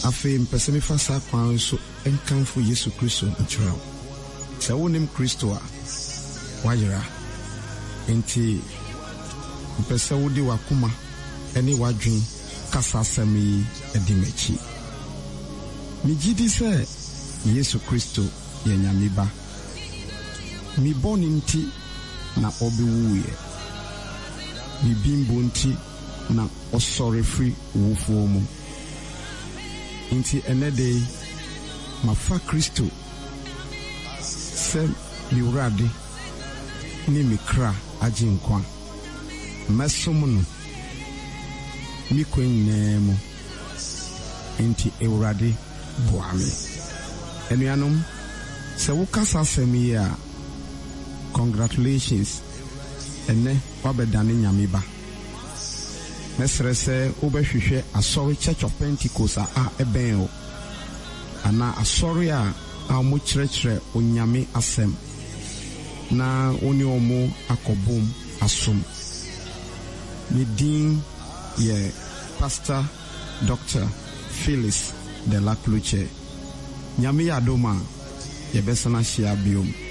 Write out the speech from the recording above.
afi mpesemi fa sa kwan so enkanfo Yesu Kristo nkyerɛw sɛ wonim Kristo a wayera enti mpesa wodi wakoma ene wadwen kasa asɛm yi edi mechi migidi sɛ Yesu Kristo yɛ Nyame ba mi bɔne nti na ɔbɛwuye mi bimbo nti na ɔsɔre firi wufuo mu nti enede mafa Kristo sɛ mi wurade ni mi kra agye nkwa mɛsom no mi kwenye mu nti ewurade boame enuanom sɛ wokasa asɛm yi a congratulations ene wabɛdane Nyame ba mesrɛ sɛ wobɛhwehwɛ asɔre Church of Pentecost a ɛbɛn o ana asɔre a mo kyerɛkyerɛ onyame asɛm na oni omo akɔbom asom me din ye Pastor Dr. Phyllis de la Cloche Nyame yadoma yebesana hia biom